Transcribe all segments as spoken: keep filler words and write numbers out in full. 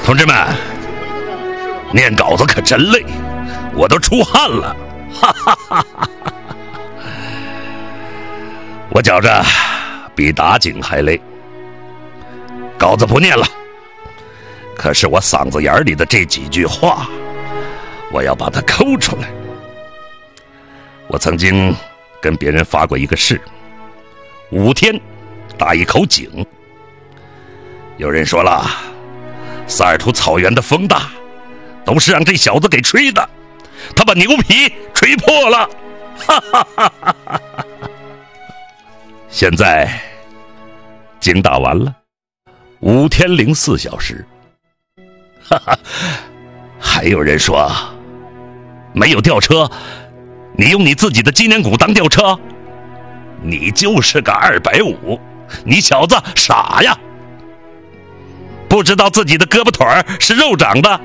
同志们，念稿子可真累，我都出汗了，哈哈哈哈！我觉着比打井还累。稿子不念了，可是我嗓子眼里的这几句话，我要把它抠出来。我曾经跟别人发过一个誓，五天打一口井。有人说了，萨尔图草原的风大，都是让这小子给吹的，他把牛皮吹破了，哈哈哈哈哈！现在井打完了，五天零四小时，哈哈！还有人说没有吊车，你用你自己的脊梁骨当吊车，你就是个二百五，你小子傻呀！不知道自己的胳膊腿儿是肉长的。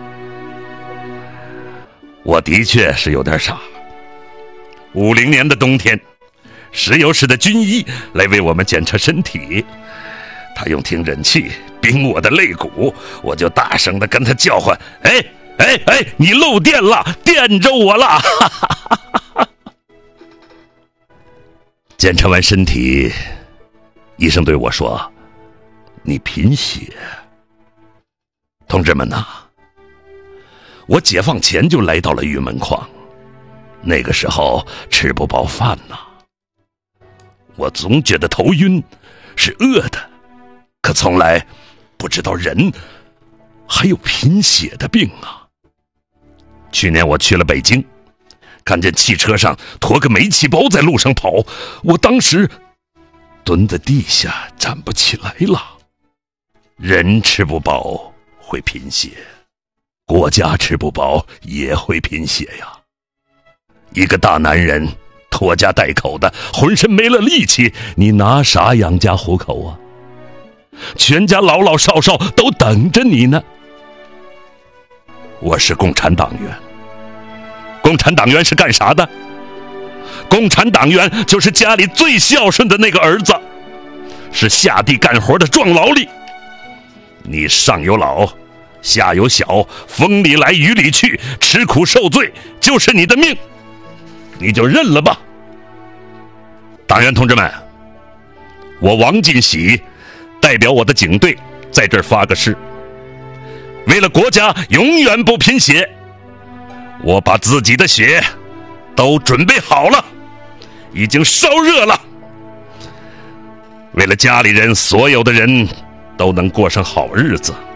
我的确是有点傻。五零年的冬天，石油市的军医来为我们检测身体，他用听诊器冰我的肋骨，我就大声地跟他叫唤：“哎哎哎，你漏电了，电着我了！”哈哈哈哈。检查完身体，医生对我说：“你贫血。”同志们呐，我解放前就来到了玉门矿，那个时候吃不饱饭呐，我总觉得头晕，是饿的，可从来不知道人还有贫血的病啊。去年我去了北京，看见汽车上驮个煤气包在路上跑，我当时蹲在地下站不起来了。人吃不饱会贫血，国家吃不饱也会贫血呀。一个大男人拖家带口的，浑身没了力气，你拿啥养家糊口啊？全家老老少少都等着你呢。我是共产党员，共产党员是干啥的？共产党员就是家里最孝顺的那个儿子，是下地干活的壮劳力。你上有老，下有小，风里来雨里去，吃苦受罪就是你的命，你就认了吧。党员同志们，我王进喜代表我的警队在这儿发个誓，为了国家永远不贫血，我把自己的血都准备好了，已经烧热了。为了家里人，所有的人都能过上好日子，